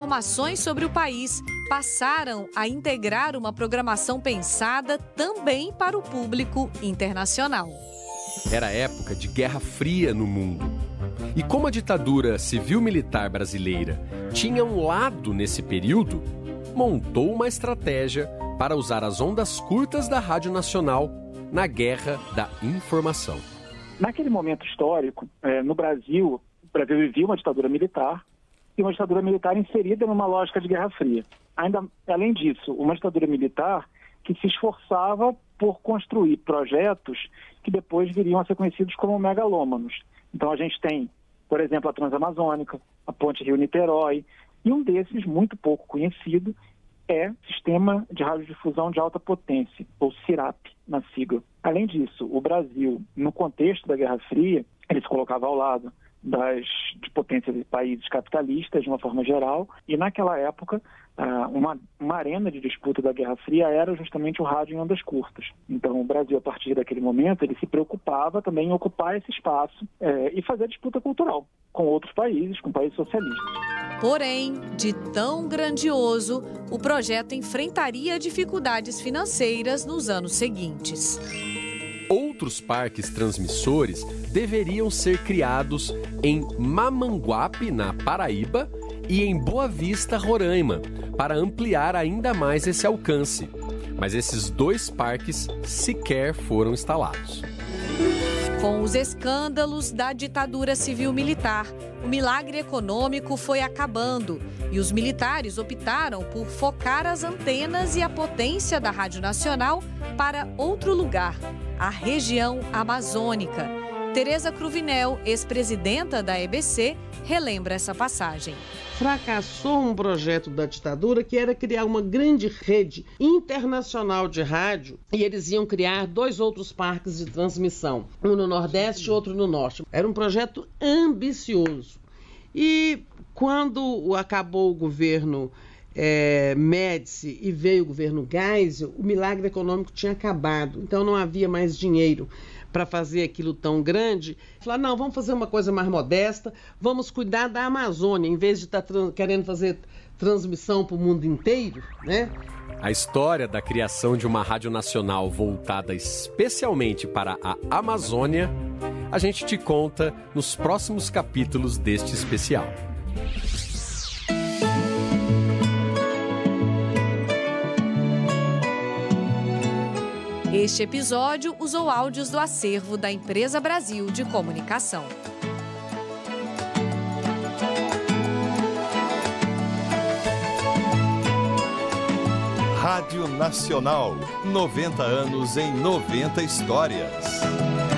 informações sobre o país, passaram a integrar uma programação pensada também para o público internacional. Era época de Guerra Fria no mundo. E como a ditadura civil-militar brasileira tinha um lado nesse período, montou uma estratégia para usar as ondas curtas da Rádio Nacional na Guerra da Informação. Naquele momento histórico, no Brasil, o Brasil vivia uma ditadura militar e uma ditadura militar inserida numa lógica de Guerra Fria. Além disso, uma ditadura militar que se esforçava por construir projetos que depois viriam a ser conhecidos como megalômanos. Então a gente tem, por exemplo, a Transamazônica, a Ponte Rio-Niterói, e um desses, muito pouco conhecido, é o Sistema de Radiodifusão de Alta Potência, ou CIRAP, na sigla. Além disso, o Brasil, no contexto da Guerra Fria, ele se colocava ao lado de potências de países capitalistas, de uma forma geral, e naquela época, uma arena de disputa da Guerra Fria era justamente o rádio em ondas curtas. Então, o Brasil, a partir daquele momento, ele se preocupava também em ocupar esse espaço e fazer disputa cultural com outros países, com países socialistas. Porém, de tão grandioso, o projeto enfrentaria dificuldades financeiras nos anos seguintes. Outros parques transmissores deveriam ser criados em Mamanguape, na Paraíba, e em Boa Vista, Roraima, para ampliar ainda mais esse alcance. Mas esses dois parques sequer foram instalados. Com os escândalos da ditadura civil-militar, o milagre econômico foi acabando e os militares optaram por focar as antenas e a potência da Rádio Nacional para outro lugar, a região amazônica. Tereza Cruvinel, ex-presidenta da EBC, relembra essa passagem. Fracassou um projeto da ditadura que era criar uma grande rede internacional de rádio e eles iam criar 2 outros parques de transmissão, um no Nordeste e outro no Norte. Era um projeto ambicioso. E quando acabou o governo Médici e veio o governo Geisel, o milagre econômico tinha acabado, então não havia mais dinheiro para fazer aquilo tão grande. Falaram, não, vamos fazer uma coisa mais modesta, vamos cuidar da Amazônia, em vez de estar querendo fazer transmissão para o mundo inteiro, né? A história da criação de uma rádio nacional voltada especialmente para a Amazônia, a gente te conta nos próximos capítulos deste especial. Este episódio usou áudios do acervo da Empresa Brasil de Comunicação. Rádio Nacional, 90 anos em 90 histórias.